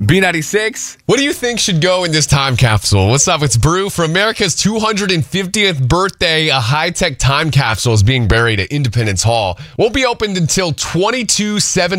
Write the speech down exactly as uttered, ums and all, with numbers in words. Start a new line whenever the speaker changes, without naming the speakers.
B ninety-six. What do you think should go in this time capsule? What's up? It's Brew. For America's two hundred fiftieth birthday, a high-tech time capsule is being buried at Independence Hall. Won't be opened until twenty-two seven.